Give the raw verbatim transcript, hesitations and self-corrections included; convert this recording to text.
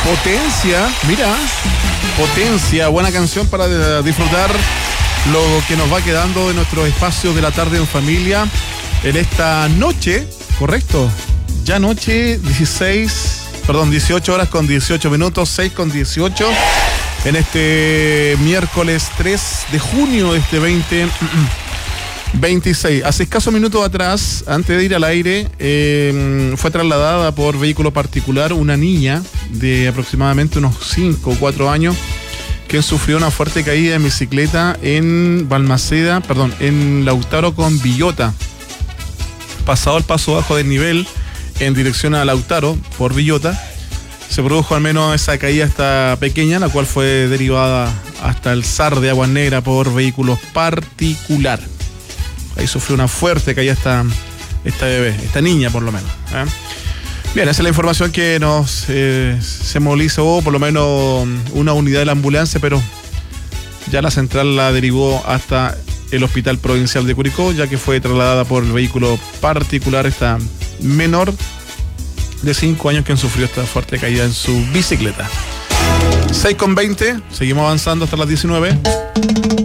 Potencia, mira, Potencia, buena canción para disfrutar lo que nos va quedando de nuestros espacios de la tarde en familia en esta noche, correcto, ya noche dieciséis, perdón, dieciocho horas con dieciocho minutos, seis con dieciocho, en este miércoles tres de junio de este veinte veintiséis. Hace escasos minutos atrás, antes de ir al aire, eh, fue trasladada por vehículo particular una niña de aproximadamente unos cinco o cuatro años que sufrió una fuerte caída en bicicleta en Balmaceda, perdón, en Lautaro con Villota. Pasado el paso bajo del nivel en dirección a Lautaro por Villota, se produjo al menos esa caída esta pequeña, la cual fue derivada hasta el S A R de Aguas Negras por vehículos particular. Ahí sufrió una fuerte caída esta, esta bebé, esta niña por lo menos, ¿eh? Bien, esa es la información que nos eh, se movilizó, por lo menos una unidad de la ambulancia, pero ya la central la derivó hasta el Hospital Provincial de Curicó, ya que fue trasladada por el vehículo particular esta menor de cinco años que sufrió esta fuerte caída en su bicicleta. seis con veinte, seguimos avanzando hasta las diecinueve.